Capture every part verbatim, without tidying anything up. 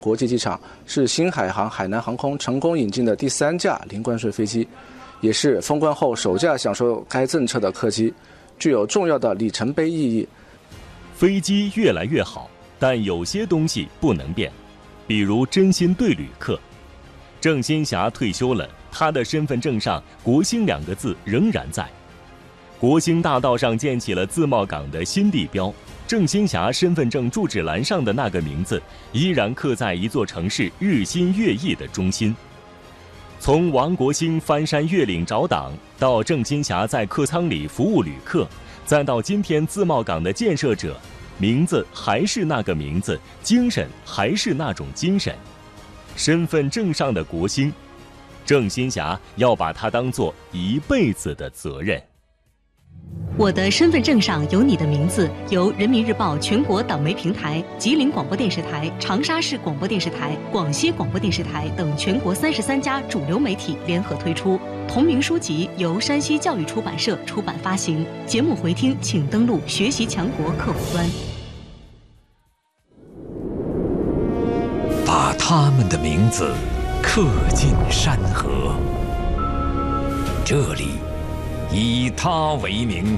国际机场是新海航海南航空成功引进的第三架零关税飞机，也是封关后首架享受该政策的客机，具有重要的里程碑意义。 飞机越来越好，但有些东西不能变，比如真心对旅客。郑新霞退休了，他的身份证上“国兴”两个字仍然在。国兴大道上建起了自贸港的新地标，郑新霞身份证住址栏上的那个名字依然刻在一座城市日新月异的中心。从王国兴翻山越岭找党，到郑新霞在客舱里服务旅客，再到今天自贸港的建设者，名字还是那个名字，精神还是那种精神。身份证上的国兴，郑新霞要把它当作一辈子的责任。 我的身份证上有你的名字，由人民日报全国党媒平台、吉林广播电视台、长沙市广播电视台、广西广播电视台等全国三十三家主流媒体联合推出。同名书籍由山西教育出版社出版发行。节目回听请登录学习强国客户端。 把他们的名字刻进山河，这里以他为名。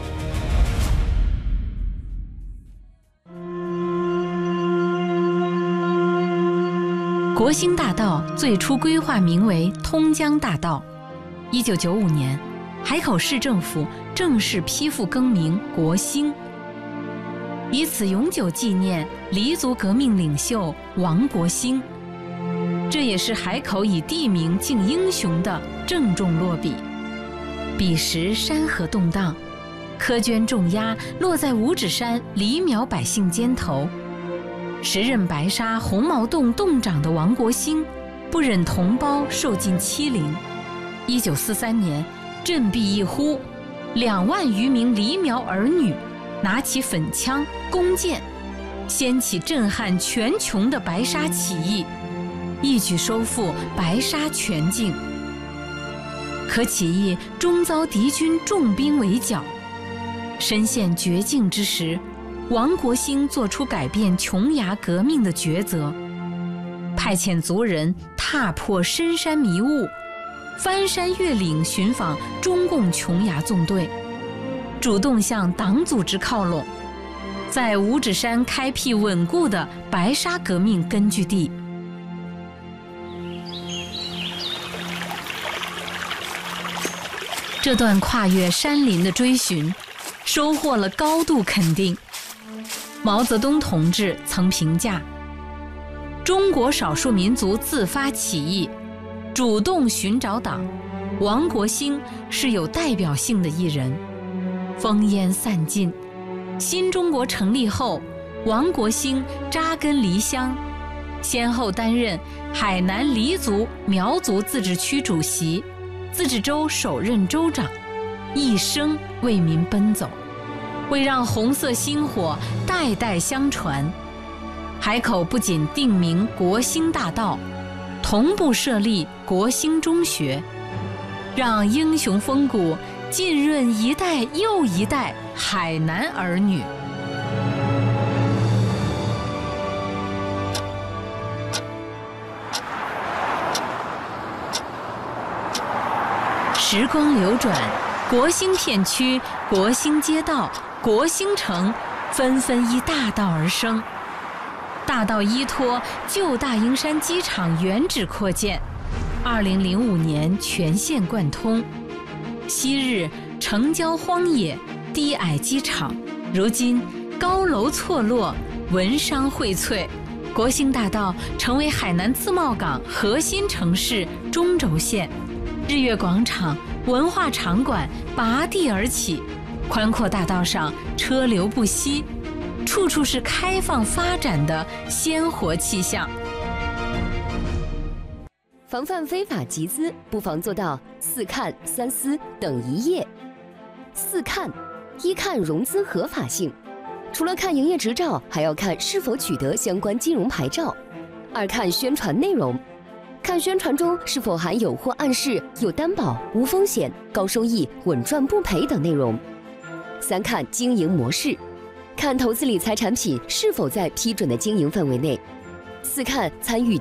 国兴大道最初规划名为通江大道。一九九五年，海口市政府正式批复更名国兴，以此永久纪念黎族革命领袖王国兴。这也是海口以地名敬英雄的郑重落笔。彼时山河动荡，苛捐重压落在五指山黎苗百姓肩头。时任白沙红毛洞洞长的王国兴不忍同胞受尽欺凌，一九四三年振臂一呼，两万余名黎苗儿女拿起粉枪弓箭，掀起震撼全穹的白沙起义，一举收复白沙全境。可起义终遭敌军重兵围剿，身陷绝境之时，王国兴做出改变琼崖革命的抉择，派遣族人踏破深山迷雾，翻山越岭寻访中共琼崖纵队，主动向党组织靠拢，在五指山开辟稳固的白沙革命根据地。这段跨越山林的追寻收获了高度肯定。毛泽东同志曾评价，中国少数民族自发起义，主动寻找党，王国兴是有代表性的一人。烽烟散尽，新中国成立后，王国兴扎根黎乡，先后担任海南黎族苗族自治区主席、自治州首任州长，一生为民奔走。为让红色薪火代代相传，海口不仅定名国兴大道，同步设立国兴中学，让英雄风骨浸润一代又一代海南儿女。时光流转，国兴片区、国兴街道、国兴城纷纷依大道而生。大道依托旧大英山机场原址扩建，二零零五年全线贯通。昔日城郊荒野、低矮机场，如今高楼错落，文商荟萃，国兴大道成为海南自贸港核心城市中轴线。日月广场、文化场馆拔地而起，宽阔大道上车流不息，处处是开放发展的鲜活气象。 防范非法集资，不妨做到四看三思等一业。四看：一看融资合法性，除了看营业执照，还要看是否取得相关金融牌照。二看宣传内容，看宣传中是否含有或暗示有担保、无风险、高收益、稳赚不赔等内容。三看经营模式，看投资理财产品是否在批准的经营范围内。四看参与